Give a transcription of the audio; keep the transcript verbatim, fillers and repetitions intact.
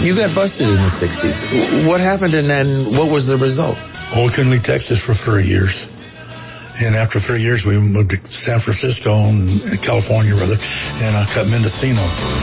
You got busted in the sixties. What happened, and then what was the result? Well, we couldn't leave Texas for three years. And after three years, we moved to San Francisco, and California, rather, and I cut Mendocino.